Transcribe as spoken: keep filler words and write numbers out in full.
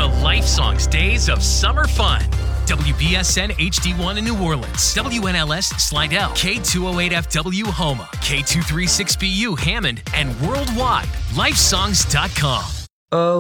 The Life Songs Days of Summer Fun. W B S N H D one in New Orleans, W N L S Slidell, K two oh eight F W Houma, K two thirty-six B U Hammond, and worldwide, lifesongs dot com. Oh.